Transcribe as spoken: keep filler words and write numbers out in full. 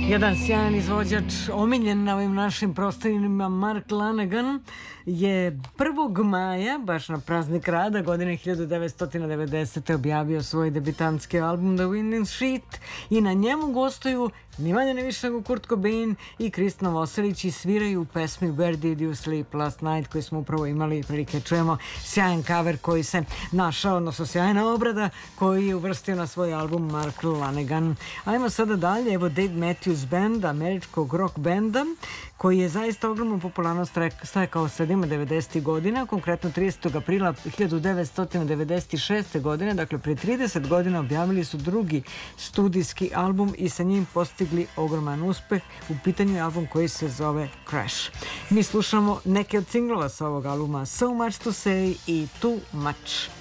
Jedan sjajan izvođač, omiljen na ovim našim prostorima, Mark Lanegan, je prvog maja, baš na praznik rada, godine hiljadu devetsto devedesete. objavio svoj debitanski album The Winding Sheet i na njemu gostuju ni manje ni više nego Kurt Cobain i Kristina Novoselić i sviraju pesmi Where Did You Sleep Last Night, koju smo upravo imali prilike čujemo. Sjajan cover koji se našao, odnosno sjajna obrada koju je uvrstio na svoj album Mark Lanegan. Ajmo sada dalje, evo Dave Matthews Band, američkog rock benda, koji je zaista ogromnu popularnost stekao sredinom devedesetih godina, konkretno tridesetog aprila hiljadu devetsto devedeset šeste. godine, dakle pre trideset godina objavili su drugi studijski album i sa njim postigli ogroman uspeh. U pitanju je album koji se zove Crash. Mi slušamo neke od singlova sa ovog albuma, So Much to Say i Too Much.